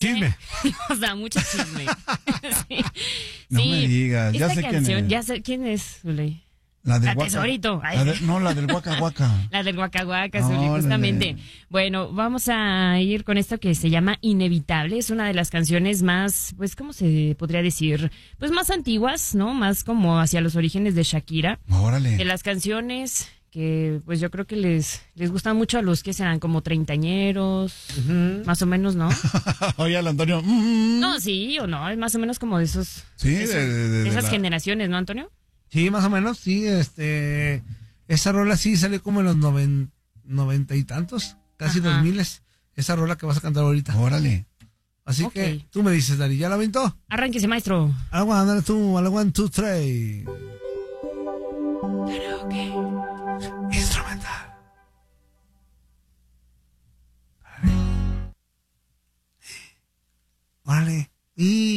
Chisme. Nos da mucho chisme. Sí. No Sí. me digas, ya Esta sé quién canción, es. ya sé quién es, Zuli. La del La Waka. Tesorito. Ay. La del Waka Waka. La del Waka Waka, No, Zuli, justamente. órale. Bueno, vamos a ir con esto que se llama Inevitable. Es una de las canciones más, pues, ¿cómo se podría decir? Pues más antiguas, ¿no? Más como hacia los orígenes de Shakira. Órale. De las canciones que, pues, yo creo que les gustan mucho a los que serán como treintañeros, más o menos, ¿no? Oye, al Antonio. No, sí o no, es más o menos como de esos. Sí, de esas la- generaciones, ¿no, Antonio? Sí, más o menos, sí, esa rola sí salió como en los 90 y tantos, casi Ajá. 2000. Esa rola que vas a cantar ahorita. Órale. Así Ok. que tú me dices, Dari, ¿ya la aventó? Arránquese, maestro. A la one, tú, a la 1, 2, 3. Instrumental. Órale. Y